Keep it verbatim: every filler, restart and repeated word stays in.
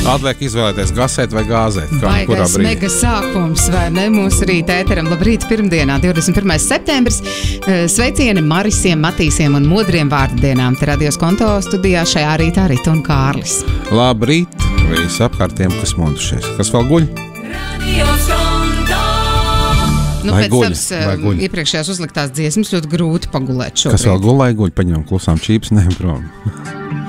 Atliek izvēlēties gasēt vai gāzēt. Baigais mega sākums, vai ne? Mūsu rīta ēteram. Labrīt, pirmdienā, divdesmit pirmais septembris. Sveicieni Marisiem, Matīsiem un modriem vārdienām. Te radios konto studijā šajā rītā Rita un Kārlis. Labrīt, visi apkārtiem, kas modušies. Kas vēl guļ? Nu, lai pēc guļ, tavas iepriekšējās uzliktās dziesmas ļoti grūti pagulēt šobrīd. Kas vēl guļ, lai guļ, paņem klusām čīps, ne prom.